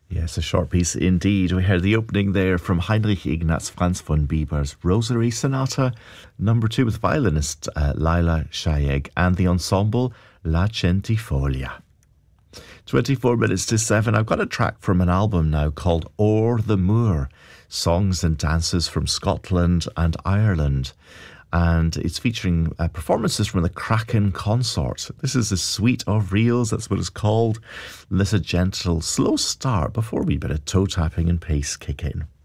Yes, a short piece indeed. We heard the opening there from Heinrich Ignaz Franz von Bieber's Rosary Sonata, number 2 with violinist Laila Shayeg and the ensemble La Centifolia. 24 minutes to 7. I've got a track from an album now called O'er the Moor, songs and dances from Scotland and Ireland. And it's featuring performances from the Kraken Consort. This is a suite of reels, that's what it's called. Let a gentle, slow start before we bit of toe tapping and pace kick in.